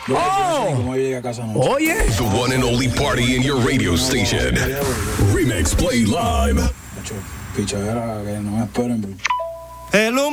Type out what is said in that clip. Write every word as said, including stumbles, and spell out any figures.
Oh. Como yo llegué a casa, no. Oye. The one and only party in your radio station. Remix Play Live. Pichadera, que no me esperen. Hello.